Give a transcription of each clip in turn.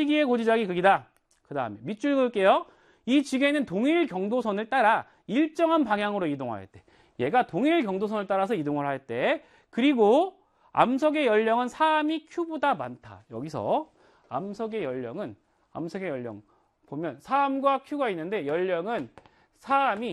시기의 고지작이 극이다. 그 다음에 밑줄 그을게요. 이 지게는 동일 경도선을 따라 일정한 방향으로 이동할 때, 얘가 동일 경도선을 따라서 이동을 할 때, 그리고 암석의 연령은 3이 Q보다 많다. 여기서 암석의 연령 보면 3과 Q가 있는데 연령은 3이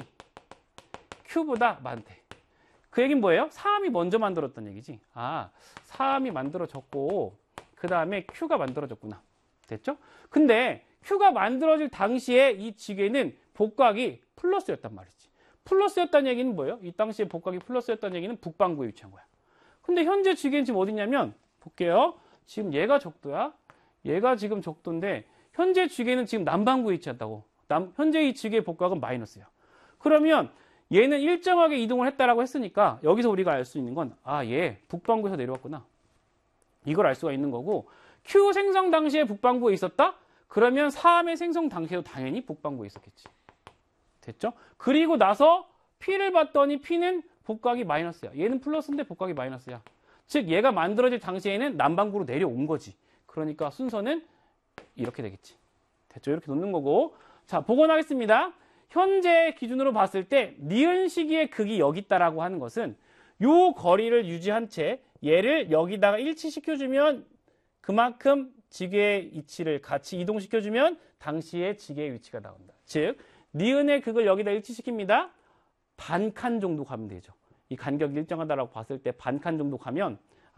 Q보다 많대. 그 얘기는 뭐예요? 3이 먼저 만들었던 얘기지. 3이 만들어졌고 그 다음에 Q가 만들어졌구나. 됐죠? 근데 Q가 만들어질 당시에 이 지게는 복각이 플러스였단 말이지. 플러스였다는 얘기는 뭐예요? 이 당시에 복각이 플러스였다는 얘기는 북반구에 위치한 거야. 근데 현재 지게는 지금 어디냐면, 볼게요. 지금 얘가 적도야. 얘가 지금 적도인데 현재 지게는 지금 남반구에 위치한다고. 현재 이 지게의 복각은 마이너스야. 그러면 얘는 일정하게 이동을 했다라고 했으니까 여기서 우리가 알 수 있는 건 얘 북반구에서 내려왔구나. 이걸 알 수가 있는 거고, Q 생성 당시에 북반구에 있었다? 그러면 3의 생성 당시에도 당연히 북반구에 있었겠지. 됐죠? 그리고 나서 P를 봤더니 P는 복각이 마이너스야. 얘는 플러스인데 복각이 마이너스야. 즉 얘가 만들어질 당시에는 남반구로 내려온 거지. 그러니까 순서는 이렇게 되겠지. 됐죠? 이렇게 놓는 거고. 자, 복원하겠습니다. 현재 기준으로 봤을 때 니은 시기의 극이 여기 있다라고 하는 것은 요 거리를 유지한 채 얘를 여기다가 일치시켜주면 그만큼 지게의 위치를 같이 이동시켜주면 당시의 지게의 위치가 나온다. 즉 니은의 극을 여기다 일치시킵니다. 반칸 정도 가면 되죠. 이 간격이 일정하다라고 봤을 때 반칸 정도 가면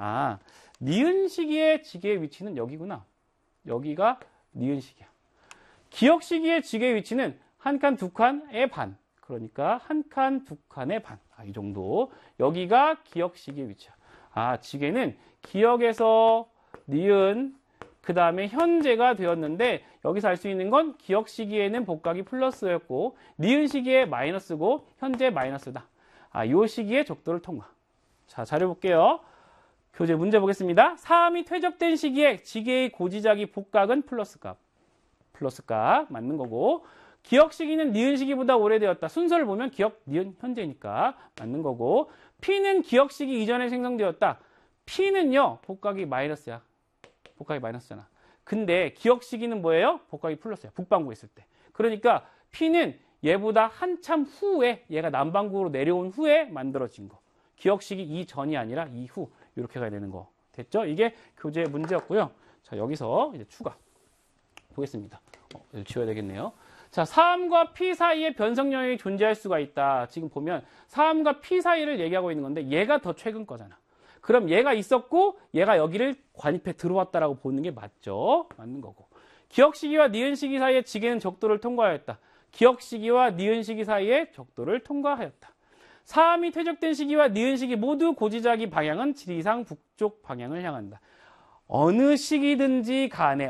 니은 시기의 지게의 위치는 여기구나. 여기가 니은 시기야. 기역 시기의 지게의 위치는 한 칸, 두 칸의 반. 그러니까 한 칸, 두 칸의 반. 이 정도. 여기가 기역 시기의 위치야. 지게는 기역에서 니은, 그 다음에 현재가 되었는데 여기서 알 수 있는 건 기역 시기에는 복각이 플러스였고 니은 시기에 마이너스고 현재 마이너스다. 이 시기에 적도를 통과. 자, 자료 볼게요. 교재 문제 보겠습니다. 3이 퇴적된 시기에 지게의 고지작이 복각은 플러스값. 플러스값 맞는 거고, 기역 시기는 니은 시기보다 오래되었다. 순서를 보면 기역, 니은, 현재니까 맞는 거고, P는 기역 시기 이전에 생성되었다. P는요, 복각이 마이너스야. 복각이 마이너스잖아. 근데 기역 시기는 뭐예요? 복각이 플러스야. 북반구에 있을 때. 그러니까 P는 얘보다 한참 후에, 얘가 남반구로 내려온 후에 만들어진 거. 기역 시기 이전이 아니라 이후. 이렇게 가야 되는 거. 됐죠? 이게 교재 문제였고요. 자, 여기서 이제 추가 보겠습니다. 지워야 되겠네요. 자, 3과 P 사이에 변성 영역이 존재할 수가 있다. 지금 보면 3과 P 사이를 얘기하고 있는 건데 얘가 더 최근 거잖아. 그럼 얘가 있었고 얘가 여기를 관입해 들어왔다라고 보는 게 맞죠? 맞는 거고. 기역 시기와 니은 시기 사이에 지게는 적도를 통과하였다. 기역 시기와 니은 시기 사이에 적도를 통과하였다. 3이 퇴적된 시기와 니은 시기 모두 고지작이 방향은 지리상 북쪽 방향을 향한다. 어느 시기든지 간에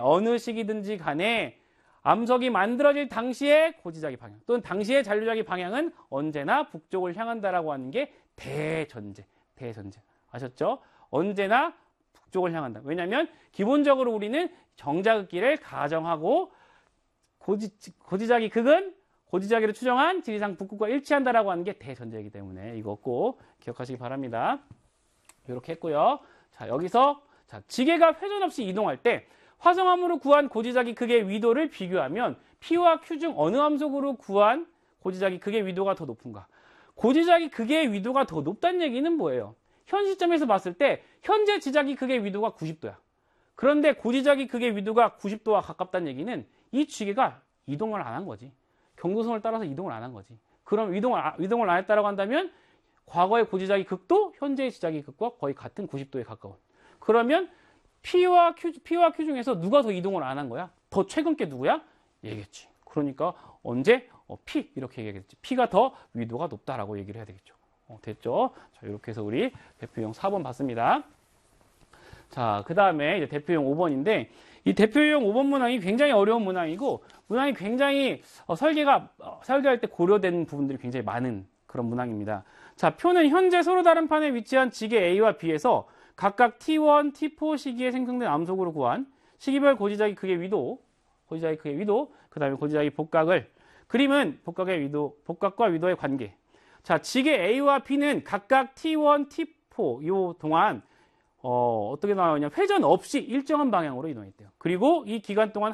암석이 만들어질 당시의 고지작이 방향 또는 당시의 잔류작이 방향은 언제나 북쪽을 향한다라고 하는 게 대전제. 아셨죠? 언제나 북쪽을 향한다. 왜냐하면 기본적으로 우리는 정자극기를 가정하고 고지작이 극은 고지작이를 추정한 지리상 북극과 일치한다라고 하는 게 대전제이기 때문에 이거 꼭 기억하시기 바랍니다. 이렇게 했고요. 자, 여기서 지게가 회전 없이 이동할 때 화성암으로 구한 고지작이 극의 위도를 비교하면 P와 Q 중 어느 함석으로 구한 고지작이 극의 위도가 더 높은가? 고지작이 극의 위도가 더 높다는 얘기는 뭐예요? 현 시점에서 봤을 때 현재 지작이 극의 위도가 90도야. 그런데 고지작이 극의 위도가 90도와 가깝다는 얘기는 이 지게가 이동을 안 한 거지. 경도선을 따라서 이동을 안 한 거지. 그럼 이동을 안 했다고 한다면 과거의 고지작이 극도 현재의 지작이 극과 거의 같은 90도에 가까운. 그러면 P와 Q 중에서 누가 더 이동을 안 한 거야? 더 최근 게 누구야? 얘겠지. 그러니까 언제? P 이렇게 얘기하겠지. P가 더 위도가 높다라고 얘기를 해야 되겠죠. 됐죠? 자, 이렇게 해서 우리 대표용 4번 봤습니다. 자, 그 다음에 이제 대표용 5번인데 이 대표용 5번 문항이 굉장히 어려운 문항이고 문항이 굉장히 설계할 때 고려된 부분들이 굉장히 많은 그런 문항입니다. 자, 표는 현재 서로 다른 판에 위치한 지게 A와 B에서 각각 T1, T4 시기에 생성된 암석으로 구한 시기별 고지작이 극의 위도, 그 다음에 고지작이 복각을, 그림은 복각과 위도의 관계. 자, 지게 A와 B는 각각 T1, T4 요 동안 어떻게 나오냐? 회전 없이 일정한 방향으로 이동했대요. 그리고 이 기간 동안